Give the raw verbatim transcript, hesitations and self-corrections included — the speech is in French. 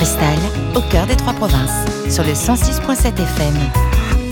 Cristal, au cœur des trois provinces, sur le cent six virgule sept F M.